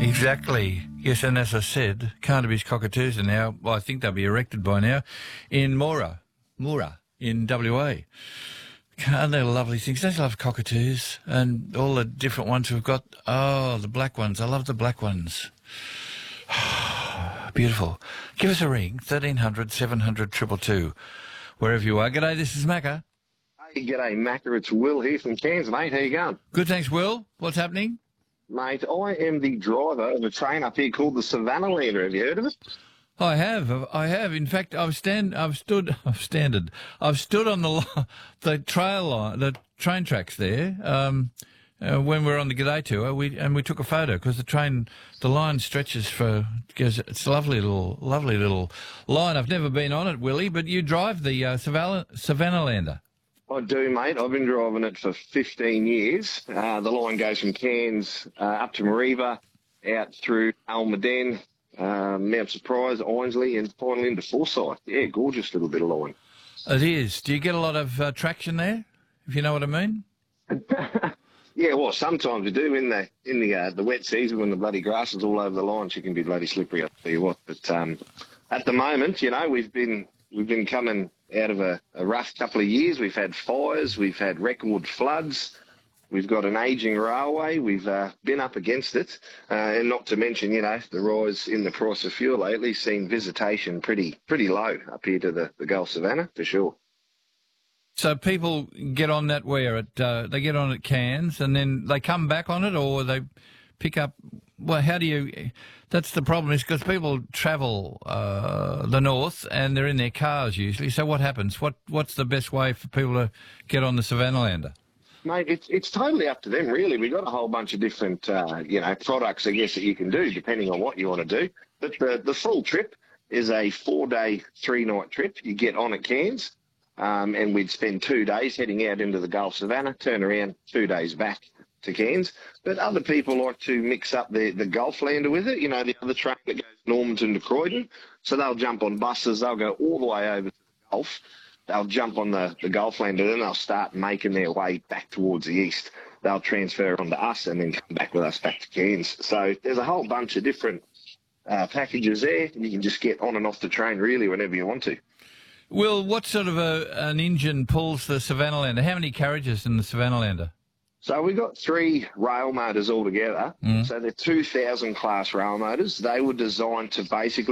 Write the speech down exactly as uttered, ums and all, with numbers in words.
Exactly. Yes, and as I said, Carnaby's cockatoos are now, well, I think they'll be erected by now, in Moora, Moora, in W A. Aren't they lovely things? Don't you love cockatoos? And all the different ones we've got. Oh, the black ones. I love the black ones. Beautiful. Give us a ring, thirteen hundred, seven hundred, two two two, wherever you are. G'day, this is Macca. Hey, g'day, Macca. It's Will here from Cairns, mate. How you going? Good, thanks, Will. What's happening? Mate, I am the driver of a train up here called the Savannalander. Have you heard of it? I have, I have. In fact, I've stand, I've stood, I've standed, I've stood on the li- the trail line, the train tracks there. Um, uh, when we were on the G'day tour, we and we took a photo because the train, the line stretches for. Goes, it's a lovely little, lovely little line. I've never been on it, Willie, but you drive the uh, Savannah, Savannalander. I do, mate. I've been driving it for fifteen years. Uh, the line goes from Cairns uh, up to Mareeba, out through Almaden, uh, Mount Surprise, Ainsley, and finally into Forsyth. Yeah, gorgeous little bit of line. It is. Do you get a lot of uh, traction there, if you know what I mean? Yeah, well, sometimes you do in the in the uh, the wet season when the bloody grass is all over the line. She can be bloody slippery, I'll tell you what. But um, at the moment, you know, we've been we've been coming out of a, a rough couple of years. We've had fires, we've had record floods, we've got an ageing railway, we've uh, been up against it, uh, and not to mention, you know, the rise in the price of fuel lately, seen visitation pretty pretty low up here to the, the Gulf Savannah, for sure. So people get on that where? At, uh, they get on at Cairns and then they come back on it, or they pick up... Well, how do you... That's the problem, is because people travel uh, the north and they're in their cars usually. So what happens? What What's the best way for people to get on the Savannalander? Mate, it's it's totally up to them, really. We've got a whole bunch of different, uh, you know, products, I guess, that you can do depending on what you want to do. But the, the full trip is a four-day, three-night trip. You get on at Cairns, um, and we'd spend two days heading out into the Gulf Savannah, turn around, two days back to Cairns. But other people like to mix up the, the Gulflander with it, you know, the other train that goes Normanton to Croydon. So they'll jump on buses, they'll go all the way over to the Gulf, they'll jump on the, the Gulflander, then they'll start making their way back towards the east. They'll transfer onto us and then come back with us back to Cairns. So there's a whole bunch of different uh, packages there. You can just get on and off the train really whenever you want to. Will, what sort of a, an engine pulls the Savannalander? How many carriages in the Savannalander? So we've got three rail motors altogether. Mm. So they're two thousand class rail motors. They were designed to basically